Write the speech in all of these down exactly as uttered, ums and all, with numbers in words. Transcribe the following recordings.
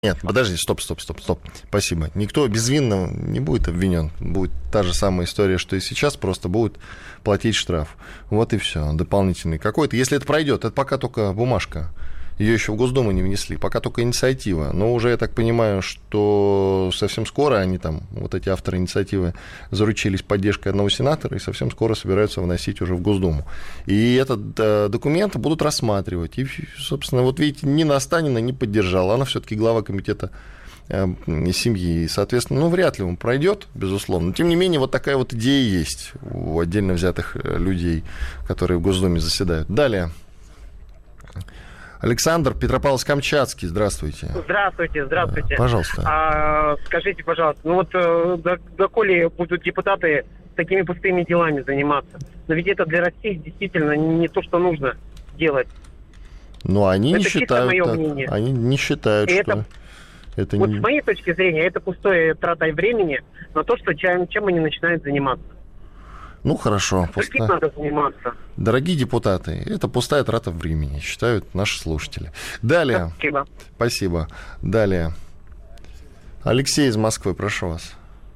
Нет, подожди, стоп, стоп, стоп, стоп. Спасибо. Никто безвинно не будет обвинен. Будет та же самая история, что и сейчас, просто будут платить штраф. Вот и все, дополнительный какой-то. Если это пройдет, это пока только бумажка. Ее еще в Госдуму не внесли, пока только инициатива. Но уже я так понимаю, что совсем скоро они там, вот эти авторы инициативы, заручились поддержкой одного сенатора и совсем скоро собираются вносить уже в Госдуму. И этот э, документ будут рассматривать. И, собственно, вот видите, Нина Останина не поддержала. Она все-таки глава комитета э, семьи. И, соответственно, ну, вряд ли он пройдет, безусловно. Но, тем не менее, вот такая вот идея есть у отдельно взятых людей, которые в Госдуме заседают. Далее. Александр, Петропавловск-Камчатский, здравствуйте. Здравствуйте, здравствуйте. Пожалуйста. А, скажите, пожалуйста, ну вот до, доколе будут депутаты такими пустыми делами заниматься? Но ведь это для России действительно не то, что нужно делать. Ну, они это не считают мое так. Мнение. Они не считают, И что... Это, это вот не... с моей точки зрения, это пустое трата времени на то, что чем, чем они начинают заниматься. Ну, хорошо. Пуста... Пуста... надо заниматься. Дорогие депутаты, это пустая трата времени, считают наши слушатели. Далее. Спасибо. Спасибо. Далее. Алексей из Москвы, прошу вас.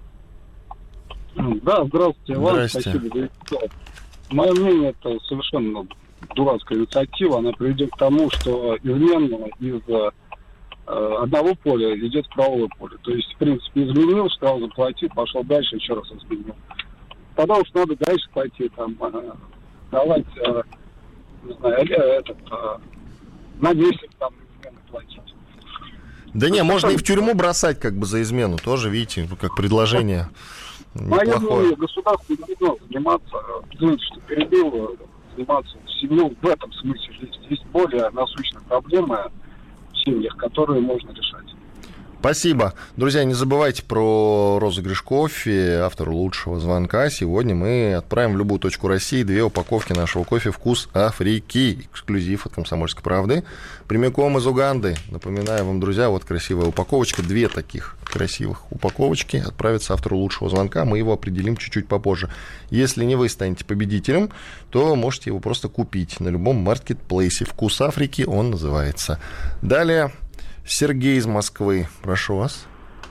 Да, здравствуйте, Иван. Здрасте. Спасибо. Мое мнение, это совершенно дурацкая инициатива. Она приведет к тому, что измена из э, одного поля идет в правое поле. То есть, в принципе, изменил, штраф заплатил, пошел дальше, еще раз изменил. Тогда уж надо дальше пойти, там, э, давать, э, не знаю, э, этот, э, на десять там измены платить. Да не, можно и в тюрьму бросать как бы за измену, тоже, видите, как предложение неплохое. Мое мнение, государство не должно заниматься, извините, что перебил, заниматься семью в этом смысле. Здесь есть более насущные проблемы в семьях, которые можно решать. Спасибо. Друзья, не забывайте про розыгрыш кофе, автору лучшего звонка. Сегодня мы отправим в любую точку России две упаковки нашего кофе «Вкус Африки». Эксклюзив от «Комсомольской правды». Прямиком из Уганды. Напоминаю вам, друзья, вот красивая упаковочка. Две таких красивых упаковочки отправятся автору лучшего звонка. Мы его определим чуть-чуть попозже. Если не вы станете победителем, то можете его просто купить на любом маркетплейсе. «Вкус Африки» он называется. Далее... Сергей из Москвы, прошу вас.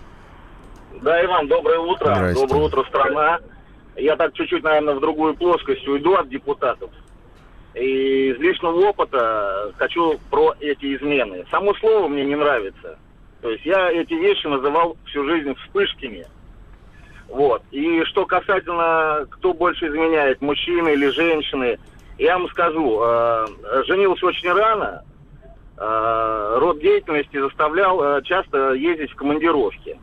Да, Иван, доброе утро. Здрасте. Доброе утро, страна. Я так чуть-чуть, наверное, в другую плоскость уйду от депутатов. И из личного опыта хочу про эти измены. Само слово мне не нравится. То есть я эти вещи называл всю жизнь вспышками. Вот. И что касательно, кто больше изменяет, мужчины или женщины, я вам скажу, э, женился очень рано. Род деятельности заставлял часто ездить в командировки.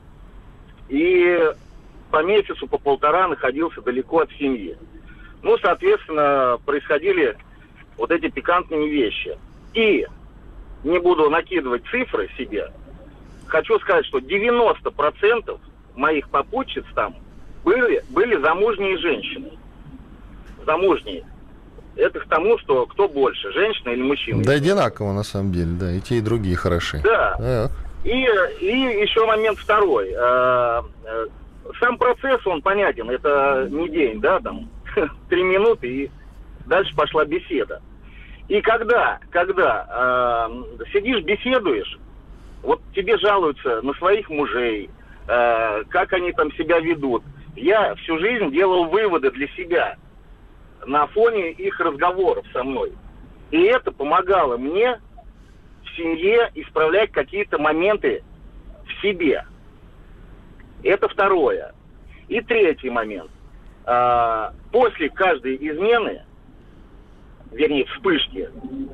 И по месяцу, по полтора находился далеко от семьи. Ну, соответственно, происходили вот эти пикантные вещи. И не буду накидывать цифры себе, хочу сказать, что девяносто процентов моих попутчиц там были, были замужние женщины. Замужние. Это к тому, что кто больше, женщина или мужчина? Да, одинаково, на самом деле, да, и те, и другие хороши. Да. Так. И, и еще момент второй. Сам процесс, он понятен, это не день, да, там, три минуты, и дальше пошла беседа. И когда, когда э, сидишь, беседуешь, вот тебе жалуются на своих мужей, э, как они там себя ведут. Я всю жизнь делал выводы для себя на фоне их разговоров со мной. И это помогало мне в семье исправлять какие-то моменты в себе. Это второе. И третий момент. А, после каждой измены, вернее, вспышки,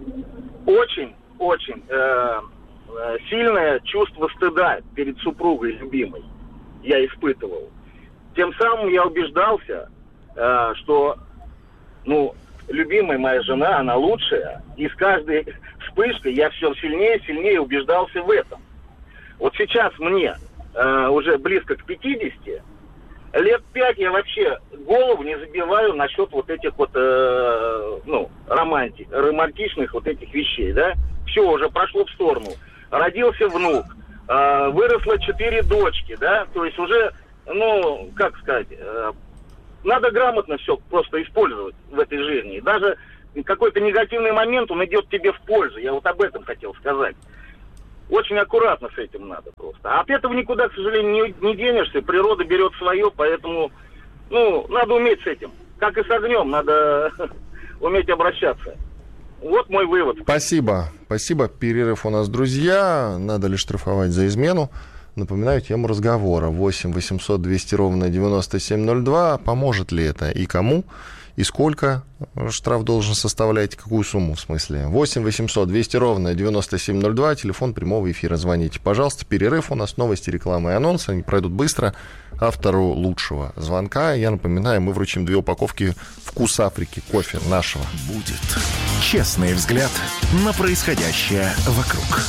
очень-очень э, сильное чувство стыда перед супругой любимой я испытывал. Тем самым я убеждался, э, что ну, любимая моя жена, она лучшая. И с каждой вспышкой я все сильнее и сильнее убеждался в этом. Вот сейчас мне э, уже близко к пятидесяти, лет пять я вообще голову не забиваю насчет вот этих вот, э, ну, романти, романтичных вот этих вещей, да. Все уже прошло в сторону. Родился внук, э, выросло четыре дочки, да. То есть уже, ну, как сказать... Э, Надо грамотно все просто использовать в этой жизни. И даже какой-то негативный момент, он идет тебе в пользу. Я вот об этом хотел сказать. Очень аккуратно с этим надо просто. А от этого никуда, к сожалению, не, не денешься. Природа берет свое, поэтому, ну, надо уметь с этим. Как и с огнем, надо уметь обращаться. Вот мой вывод. Спасибо. Спасибо. Перерыв у нас, друзья. Надо ли штрафовать за измену? Напоминаю тему разговора. восемь восемьсот двести ровно девяносто семь ноль два. Поможет ли это и кому? И сколько штраф должен составлять? Какую сумму, в смысле? восемь восемьсот двести ровно девяносто семь ноль два. Телефон прямого эфира. Звоните, пожалуйста. Перерыв у нас. Новости, реклама и анонсы. Они пройдут быстро. Автору лучшего звонка, я напоминаю, мы вручим две упаковки «Вкус Африки» кофе нашего. Будет честный взгляд на происходящее вокруг.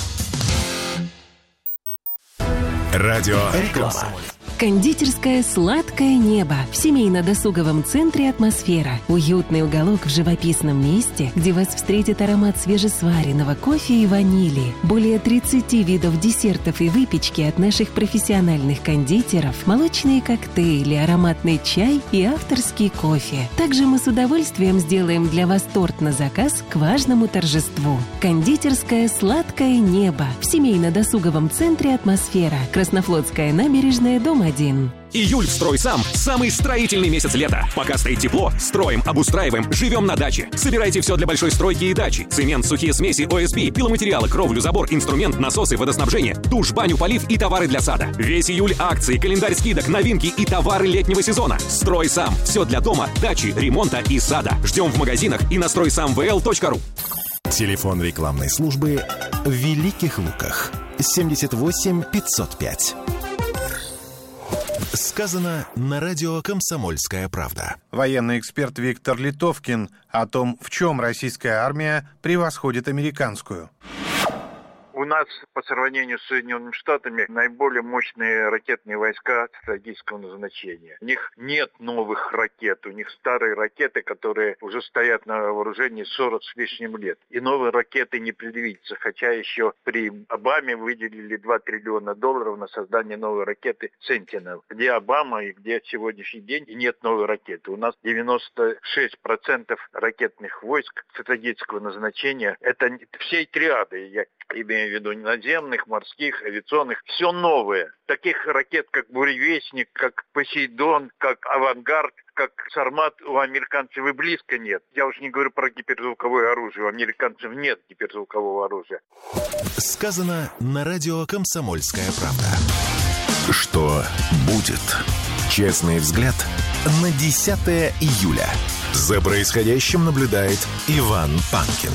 Радио реклама. Кондитерская «Сладкое небо» в семейно-досуговом центре «Атмосфера». Уютный уголок в живописном месте, где вас встретит аромат свежесваренного кофе и ванили. Более тридцать видов десертов и выпечки от наших профессиональных кондитеров, молочные коктейли, ароматный чай и авторский кофе. Также мы с удовольствием сделаем для вас торт на заказ к важному торжеству. Кондитерская «Сладкое небо» в семейно-досуговом центре «Атмосфера». Краснофлотская набережная, дом один. Июль в «Стройсам» – самый строительный месяц лета. Пока стоит тепло, строим, обустраиваем, живем на даче. Собирайте все для большой стройки и дачи. Цемент, сухие смеси, о эс пи, пиломатериалы, кровлю, забор, инструмент, насосы, водоснабжение, душ, баню, полив и товары для сада. Весь июль акции, календарь скидок, новинки и товары летнего сезона. «Стройсам» – все для дома, дачи, ремонта и сада. Ждем в магазинах и на стройсам вэ эл точка ру. Телефон рекламной службы в Великих Луках. семьдесят восемь пятьсот пять. Сказано на радио «Комсомольская правда». Военный эксперт Виктор Литовкин о том, в чем российская армия превосходит американскую. У нас по сравнению с Соединенными Штатами наиболее мощные ракетные войска стратегического назначения. У них нет новых ракет, у них старые ракеты, которые уже стоят на вооружении сорок с лишним лет. И новые ракеты не предвидится, хотя еще при Обаме выделили два триллиона долларов на создание новой ракеты «Сентинел». Где Обама и где сегодняшний день, и нет новой ракеты. У нас девяносто шесть процентов ракетных войск стратегического назначения. Это всей триады, я имею в виду наземных, морских, авиационных, все новое. Таких ракет, как «Буревестник», как «Посейдон», как «Авангард», как «Сармат» у американцев и близко нет. Я уж не говорю про гиперзвуковое оружие. У американцев нет гиперзвукового оружия. Сказано на радио «Комсомольская правда». Что будет? Честный взгляд на десятое июля. За происходящим наблюдает Иван Панкин.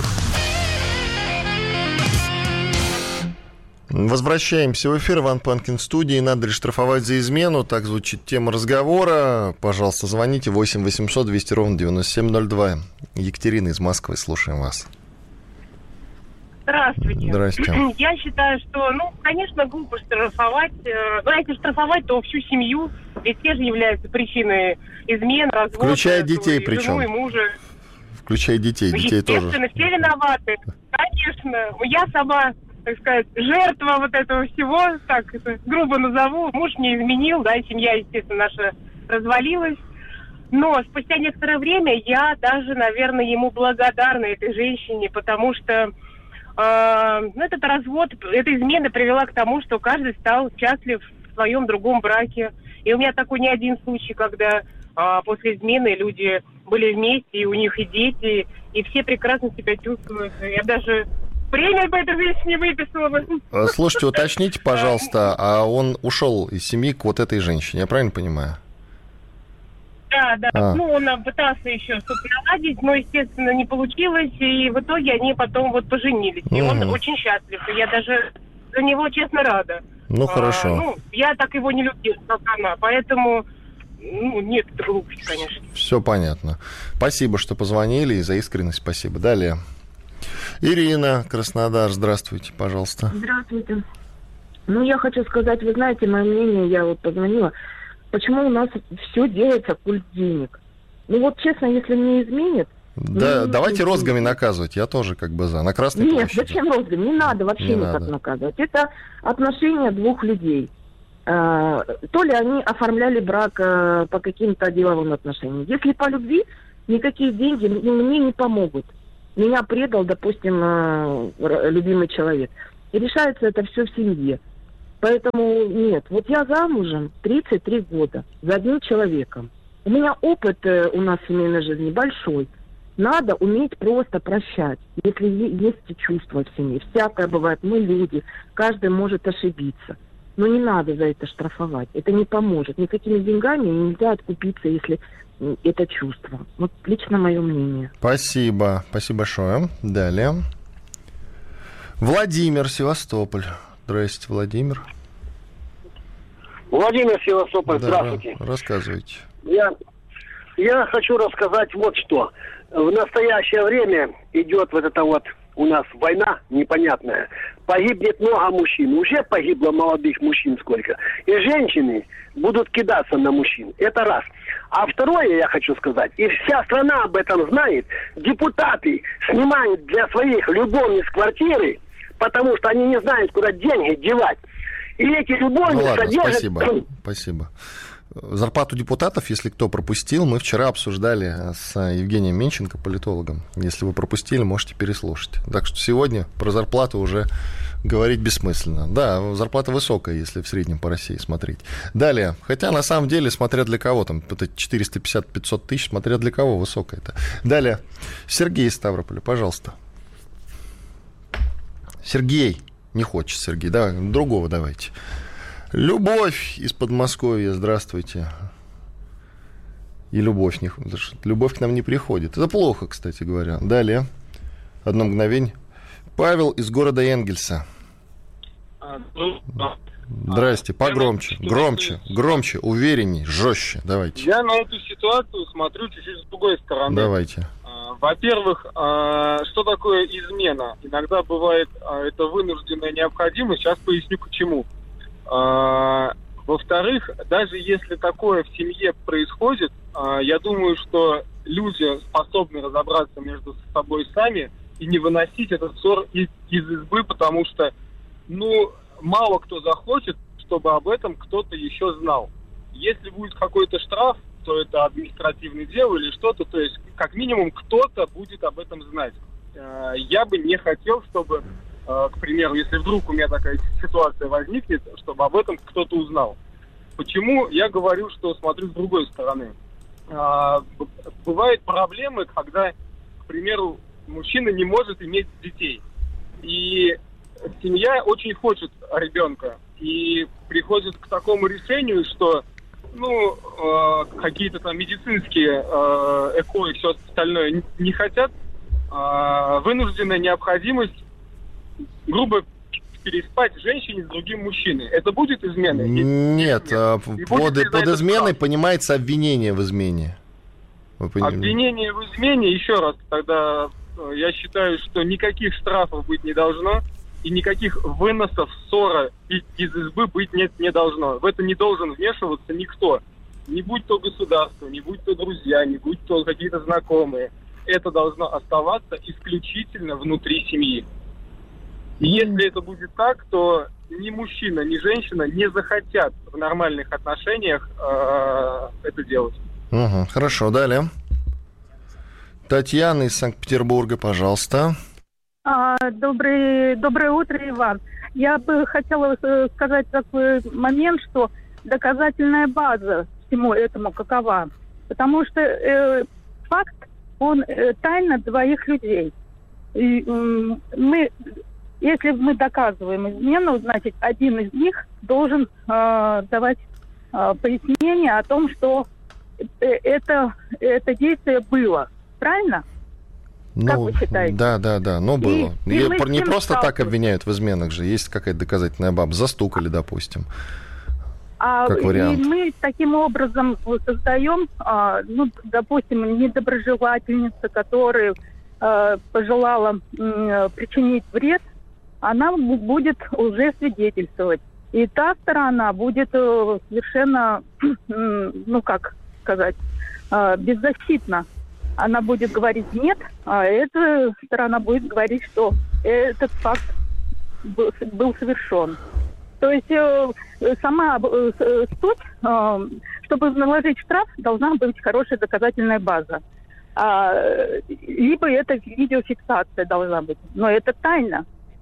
Возвращаемся в эфир. Иван Панкин в студии. Надо ли штрафовать за измену? Так звучит тема разговора. Пожалуйста, звоните восемь восемьсот двести ровно девяносто семь ноль два. Екатерина из Москвы, слушаем вас. Здравствуйте. Здравствуйте. Я считаю, что, ну, конечно, глупо штрафовать. Но если штрафовать, то всю семью, ведь все же являются причиной измен, развода. Включая детей и причем. жену, и мужа. Включая детей. Детей тоже. Естественно, все виноваты. Конечно. Я сама, так сказать, жертва вот этого всего, так это грубо назову. Муж не изменил, да, семья, естественно, наша развалилась. Но спустя некоторое время я даже, наверное, ему благодарна, этой женщине, потому что э, ну, этот развод, эта измена привела к тому, что каждый стал счастлив в своем другом браке. И у меня такой не один случай, когда э, после измены люди были вместе, и у них и дети, и все прекрасно себя чувствуют. Я даже премию по этой женщине выписала. Слушайте, уточните, пожалуйста, а он ушел из семьи к вот этой женщине, я правильно понимаю? Да, да. А. Ну, он пытался еще что-то наладить, но, естественно, не получилось. И в итоге они потом вот поженились. И он очень счастлив. И я даже за него, честно, рада. Ну, хорошо. А, ну, я так его не любила, как она. Поэтому, ну, нет, это глупость, конечно. Все понятно. Спасибо, что позвонили, и за искренность спасибо. Далее. Ирина, Краснодар, здравствуйте, пожалуйста. Здравствуйте. Ну, я хочу сказать, вы знаете, мое мнение, я вот позвонила, почему у нас все делается культ денег. Ну вот честно, если мне изменят... Да, ну, давайте не розгами изменят. наказывать, я тоже как бы за. На Красной Нет, площади. зачем розгами? Не надо вообще Не никак надо. наказывать. Это отношения двух людей. А, то ли они оформляли брак а, по каким-то деловым отношениям. Если по любви, никакие деньги мне не помогут. Меня предал, допустим, а, любимый человек. И решается это все в семье. Поэтому нет, вот я замужем тридцать три года за одним человеком. У меня опыт э, у нас в семейной жизни большой. Надо уметь просто прощать, если есть чувства в семье. Всякое бывает, мы люди, каждый может ошибиться. Но не надо за это штрафовать, это не поможет. Никакими деньгами нельзя откупиться, если это чувство. Вот лично мое мнение. Спасибо, спасибо большое. Далее. Владимир, Севастополь. Здравствуйте, Владимир. Владимир, Севастополь, да, здравствуйте. Рассказывайте. Я, я хочу рассказать вот что. В настоящее время идет вот эта вот у нас война непонятная. Погибнет много мужчин. Уже погибло молодых мужчин сколько. И женщины будут кидаться на мужчин. Это раз. А второе я хочу сказать. И вся страна об этом знает. Депутаты снимают для своих любовниц квартиры, потому что они не знают, куда деньги девать. И эти любовницы ну, ладно, содержат... Спасибо. Спасибо. Зарплату депутатов, если кто пропустил, мы вчера обсуждали с Евгением Менченко, политологом. Если вы пропустили, можете переслушать. Так что сегодня про зарплату уже говорить бессмысленно. Да, зарплата высокая, если в среднем по России смотреть. Далее. Хотя, на самом деле, смотря для кого, там, четыреста пятьдесят - пятьсот тысяч, смотря для кого высокая это. Далее. Сергей из Ставрополя, пожалуйста. Сергей. Не хочет Сергей. Да, другого давайте. Любовь из Подмосковья, здравствуйте. И любовь, не... любовь к нам не приходит. Это плохо, кстати говоря. Далее. Одно мгновение. Павел из города Энгельса. Здрасте, погромче, громче, громче, уверенней, жестче. Давайте. Я на эту ситуацию смотрю чуть-чуть с другой стороны. Давайте. Во-первых, что такое измена? Иногда бывает это вынужденная необходимость. Сейчас поясню почему. Во-вторых, даже если такое в семье происходит, я думаю, что люди способны разобраться между собой сами и не выносить этот ссор из, из избы, потому что, ну, мало кто захочет, чтобы об этом кто-то еще знал. Если будет какой-то штраф, то это административное дело или что-то, то есть как минимум кто-то будет об этом знать. Я бы не хотел, чтобы... К примеру, если вдруг у меня такая ситуация возникнет, чтобы об этом кто-то узнал. Почему я говорю, что смотрю с другой стороны? Бывают проблемы, когда, к примеру, мужчина не может иметь детей. И семья очень хочет ребенка. И приходит к такому решению, что ну, какие-то там медицинские эко и все остальное не хотят. Вынужденная необходимость грубо переспать женщине с другим мужчиной. Это будет изменой? Нет, под, под изменой понимается обвинение в измене. Обвинение в измене, еще раз, тогда я считаю, что никаких штрафов быть не должно, и никаких выносов ссора из избы быть не, не должно. В это не должен вмешиваться никто. Не будь то государство, не будь то друзья, не будь то какие-то знакомые. Это должно оставаться исключительно внутри семьи. И если это будет так, то ни мужчина, ни женщина не захотят в нормальных отношениях э, это делать. Угу, хорошо, далее. Татьяна из Санкт-Петербурга, пожалуйста. А, добрый, доброе утро, Иван. Я бы хотела сказать такой момент, что доказательная база всему этому какова. Потому что э, факт, он э, тайна двоих людей. И, э, мы... Если мы доказываем измену, значит, один из них должен э, давать э, пояснение о том, что это, это действие было. Правильно? Ну, как вы считаете? Да, да, да, но было. И, и не просто так обвиняют в изменах же. Есть какая-то доказательная баба. Застукали, допустим. А, как вариант. И мы таким образом создаем, а, ну, допустим, недоброжелательница, которая а, пожелала м, причинить вред, она будет уже свидетельствовать. И та сторона будет совершенно, ну как сказать, беззащитна. Она будет говорить «нет», а эта сторона будет говорить, что этот факт был, был совершен. То есть сама суть, чтобы наложить штраф, должна быть хорошая доказательная база. А, либо это видеофиксация должна быть. Но это тайна.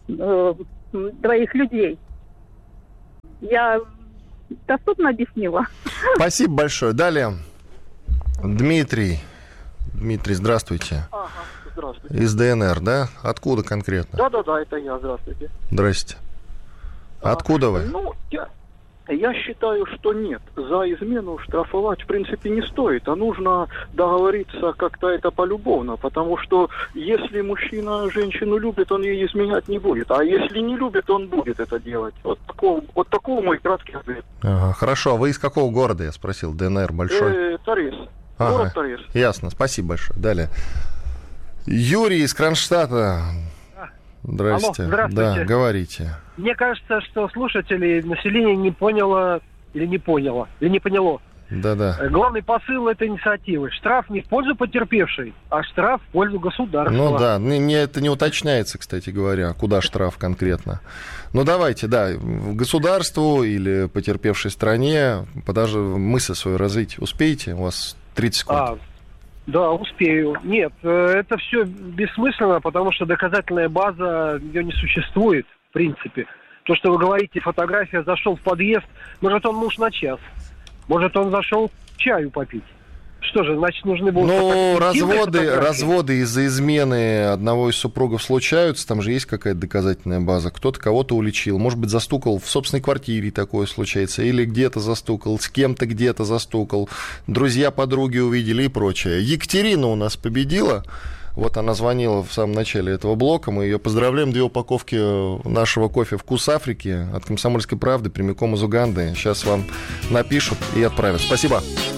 э, двоих людей. Я доступно объяснила? Спасибо большое. Далее. Дмитрий. Дмитрий, здравствуйте. Ага, здравствуйте. Из ДНР, да? Откуда конкретно? Да-да-да, это я, здравствуйте. Здрасте. Откуда а, вы? Ну, я, я считаю, что нет. За измену штрафовать, в принципе, не стоит. А нужно договориться как-то это полюбовно. Потому что если мужчина женщину любит, он ей изменять не будет. А если не любит, он будет это делать. Вот такого, вот такого мой краткий ответ. Ага, хорошо. А вы из какого города, я спросил? ДНР большой? Э, Торез. Ага, город Торез. Ясно. Спасибо большое. Далее. Юрий из Кронштадта. Здрасте. Алло, здравствуйте. Да, говорите. Мне кажется, что слушатели, население не поняло или не поняло, или не поняло. Да-да. Главный посыл этой инициативы. Штраф не в пользу потерпевшей, а штраф в пользу государства. Ну да, не, не, это не уточняется, кстати говоря, куда штраф конкретно. Ну давайте, да, государству или потерпевшей стране, даже мысль свою развить успеете? У вас тридцать секунд. А, да, успею. Нет, это все бессмысленно, потому что доказательная база, ее не существует, в принципе. То, что вы говорите, фотография, зашел в подъезд, может, он муж на час. Может, он зашел чаю попить. Что же, значит, нужны будут... Ну, разводы, разводы из-за измены одного из супругов случаются, там же есть какая-то доказательная база. Кто-то кого-то уличил, может быть, застукал в собственной квартире, такое случается, или где-то застукал, с кем-то где-то застукал, друзья, подруги увидели и прочее. Екатерина у нас победила. Вот она звонила в самом начале этого блока. Мы ее поздравляем. Две упаковки нашего кофе «Вкус Африки» от «Комсомольской правды» прямиком из Уганды. Сейчас вам напишут и отправят. Спасибо.